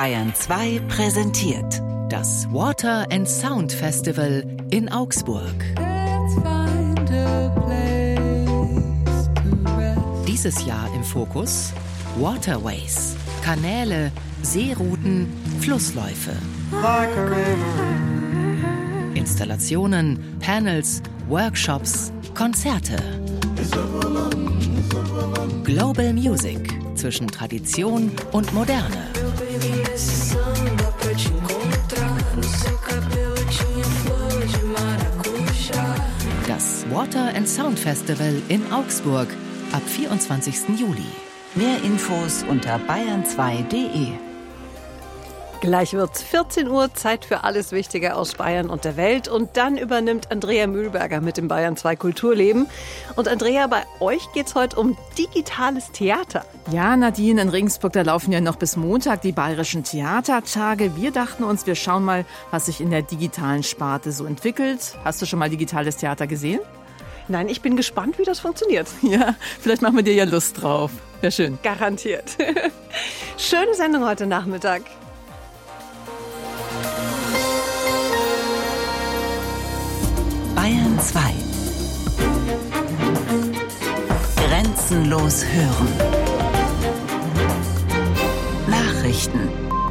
Bayern 2 präsentiert das Water and Sound Festival in Augsburg. Dieses Jahr im Fokus Waterways, Kanäle, Seerouten, Flussläufe. Installationen, Panels, Workshops, Konzerte. Global Music zwischen Tradition und Moderne. Das Water and Sound Festival in Augsburg ab 24. Juli. Mehr Infos unter bayern2.de. Gleich wird's 14 Uhr, Zeit für alles Wichtige aus Bayern und der Welt. Und dann übernimmt Andrea Mühlberger mit dem Bayern 2 Kulturleben. Und Andrea, bei euch geht's heute um digitales Theater. Ja, Nadine, in Regensburg, da laufen ja noch bis Montag die Bayerischen Theatertage. Wir dachten uns, wir schauen mal, was sich in der digitalen Sparte so entwickelt. Hast du schon mal digitales Theater gesehen? Nein, ich bin gespannt, wie das funktioniert. Ja, vielleicht machen wir dir ja Lust drauf. Wäre schön. Garantiert. Schöne Sendung heute Nachmittag. Bayern 2. Grenzenlos hören. Nachrichten.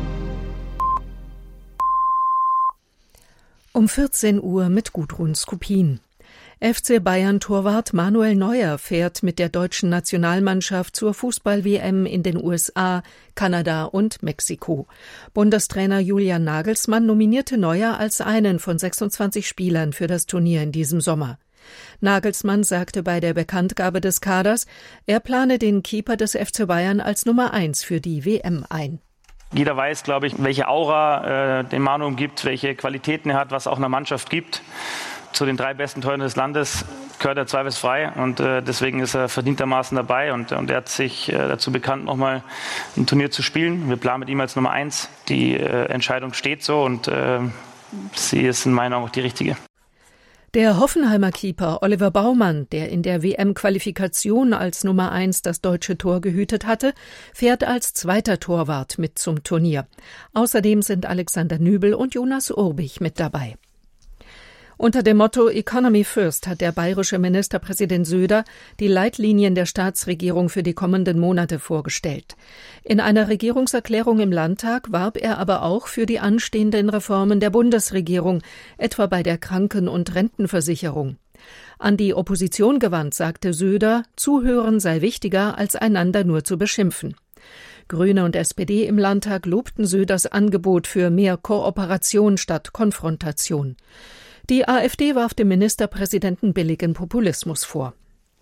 Um 14 Uhr mit Gudrun Skupin. FC Bayern-Torwart Manuel Neuer fährt mit der deutschen Nationalmannschaft zur Fußball-WM in den USA, Kanada und Mexiko. Bundestrainer Julian Nagelsmann nominierte Neuer als einen von 26 Spielern für das Turnier in diesem Sommer. Nagelsmann sagte bei der Bekanntgabe des Kaders, er plane den Keeper des FC Bayern als Nummer 1 für die WM ein. Jeder weiß, glaube ich, welche Aura den Manu umgibt, welche Qualitäten er hat, was auch einer Mannschaft gibt. Zu den 3 besten Torhütern des Landes gehört er zweifelsfrei und deswegen ist er verdientermaßen dabei und er hat sich dazu bekannt, nochmal ein Turnier zu spielen. Wir planen mit ihm als Nummer 1. Die Entscheidung steht so und sie ist in meinen Augen auch die richtige. Der Hoffenheimer Keeper Oliver Baumann, der in der WM-Qualifikation als Nummer 1 das deutsche Tor gehütet hatte, fährt als zweiter Torwart mit zum Turnier. Außerdem sind Alexander Nübel und Jonas Urbich mit dabei. Unter dem Motto Economy First hat der bayerische Ministerpräsident Söder die Leitlinien der Staatsregierung für die kommenden Monate vorgestellt. In einer Regierungserklärung im Landtag warb er aber auch für die anstehenden Reformen der Bundesregierung, etwa bei der Kranken- und Rentenversicherung. An die Opposition gewandt sagte Söder, Zuhören sei wichtiger, als einander nur zu beschimpfen. Grüne und SPD im Landtag lobten Söders Angebot für mehr Kooperation statt Konfrontation. Die AfD warf dem Ministerpräsidenten billigen Populismus vor.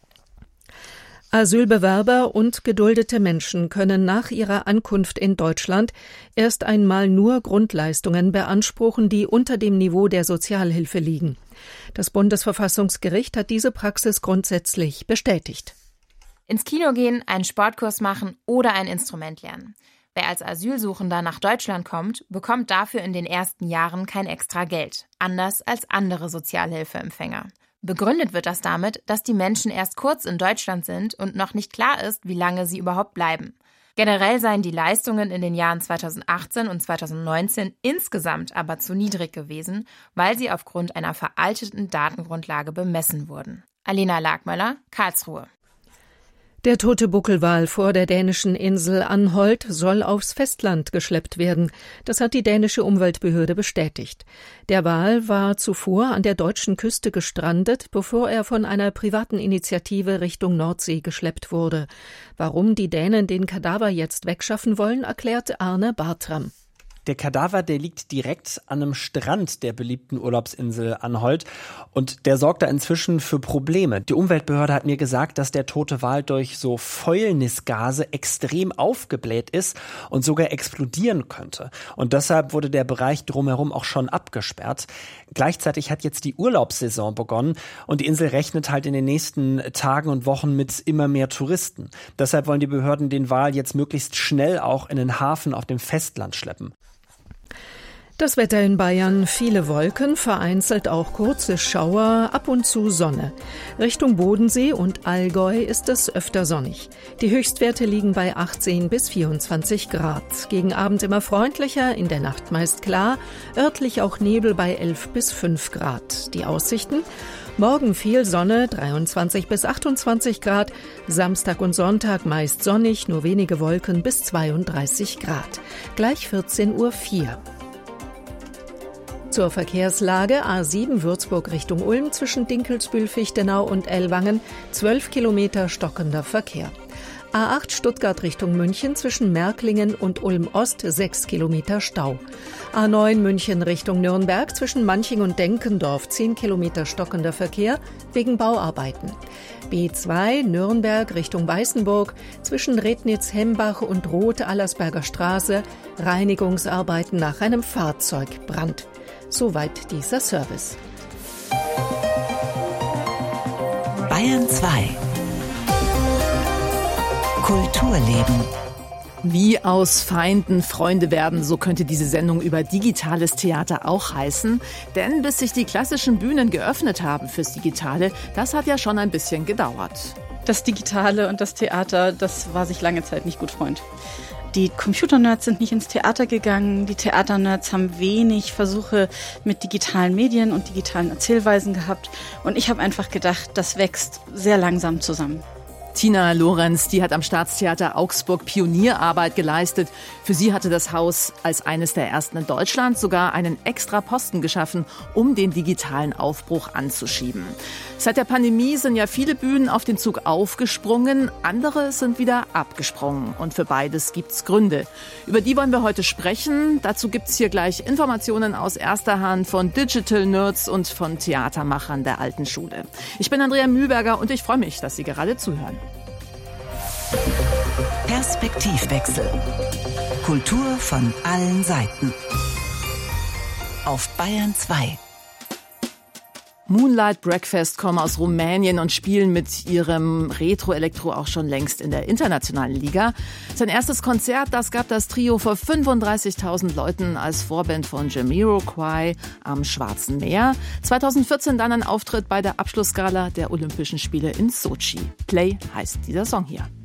Asylbewerber und geduldete Menschen können nach ihrer Ankunft in Deutschland erst einmal nur Grundleistungen beanspruchen, die unter dem Niveau der Sozialhilfe liegen. Das Bundesverfassungsgericht hat diese Praxis grundsätzlich bestätigt. Ins Kino gehen, einen Sportkurs machen oder ein Instrument lernen. Wer als Asylsuchender nach Deutschland kommt, bekommt dafür in den ersten Jahren kein extra Geld, anders als andere Sozialhilfeempfänger. Begründet wird das damit, dass die Menschen erst kurz in Deutschland sind und noch nicht klar ist, wie lange sie überhaupt bleiben. Generell seien die Leistungen in den Jahren 2018 und 2019 insgesamt aber zu niedrig gewesen, weil sie aufgrund einer veralteten Datengrundlage bemessen wurden. Alena Lagmöller, Karlsruhe. Der tote Buckelwal vor der dänischen Insel Anholt soll aufs Festland geschleppt werden. Das hat die dänische Umweltbehörde bestätigt. Der Wal war zuvor an der deutschen Küste gestrandet, bevor er von einer privaten Initiative Richtung Nordsee geschleppt wurde. Warum die Dänen den Kadaver jetzt wegschaffen wollen, erklärt Arne Bartram. Der Kadaver, der liegt direkt an einem Strand der beliebten Urlaubsinsel Anholt und der sorgt da inzwischen für Probleme. Die Umweltbehörde hat mir gesagt, dass der tote Wal durch so Fäulnisgase extrem aufgebläht ist und sogar explodieren könnte. Und deshalb wurde der Bereich drumherum auch schon abgesperrt. Gleichzeitig hat jetzt die Urlaubssaison begonnen und die Insel rechnet halt in den nächsten Tagen und Wochen mit immer mehr Touristen. Deshalb wollen die Behörden den Wal jetzt möglichst schnell auch in den Hafen auf dem Festland schleppen. Das Wetter in Bayern, viele Wolken, vereinzelt auch kurze Schauer, ab und zu Sonne. Richtung Bodensee und Allgäu ist es öfter sonnig. Die Höchstwerte liegen bei 18 bis 24 Grad. Gegen Abend immer freundlicher, in der Nacht meist klar, örtlich auch Nebel bei 11 bis 5 Grad. Die Aussichten? Morgen viel Sonne, 23 bis 28 Grad. Samstag und Sonntag meist sonnig, nur wenige Wolken bis 32 Grad. Gleich 14:04 Uhr. Zur Verkehrslage: A7 Würzburg Richtung Ulm zwischen Dinkelsbühl, Fichtenau und Ellwangen, 12 Kilometer stockender Verkehr. A8 Stuttgart Richtung München zwischen Märklingen und Ulm-Ost, 6 Kilometer Stau. A9 München Richtung Nürnberg zwischen Manching und Denkendorf, 10 Kilometer stockender Verkehr wegen Bauarbeiten. B2 Nürnberg Richtung Weißenburg zwischen Rednitz-Hembach und Roth-Allersberger Straße, Reinigungsarbeiten nach einem Fahrzeugbrand. Soweit dieser Service. Bayern 2 Kulturleben. Wie aus Feinden Freunde werden, so könnte diese Sendung über digitales Theater auch heißen. Denn bis sich die klassischen Bühnen geöffnet haben fürs Digitale, das hat ja schon ein bisschen gedauert. Das Digitale und das Theater, das war sich lange Zeit nicht gut Freund. Die Computernerds sind nicht ins Theater gegangen, die Theaternerds haben wenig Versuche mit digitalen Medien und digitalen Erzählweisen gehabt. Und ich habe einfach gedacht, das wächst sehr langsam zusammen. Tina Lorenz, die hat am Staatstheater Augsburg Pionierarbeit geleistet. Für sie hatte das Haus als eines der ersten in Deutschland sogar einen extra Posten geschaffen, um den digitalen Aufbruch anzuschieben. Seit der Pandemie sind ja viele Bühnen auf den Zug aufgesprungen, andere sind wieder abgesprungen. Und für beides gibt's Gründe. Über die wollen wir heute sprechen. Dazu gibt's hier gleich Informationen aus erster Hand von Digital Nerds und von Theatermachern der alten Schule. Ich bin Andrea Mühlberger und ich freue mich, dass Sie gerade zuhören. Perspektivwechsel. Kultur von allen Seiten. Auf Bayern 2. Moonlight Breakfast kommen aus Rumänien und spielen mit ihrem Retro-Elektro auch schon längst in der internationalen Liga. Sein erstes Konzert, das gab das Trio vor 35.000 Leuten als Vorband von Jamiroquai am Schwarzen Meer. 2014 dann ein Auftritt bei der Abschlussgala der Olympischen Spiele in Sochi. Play heißt dieser Song hier.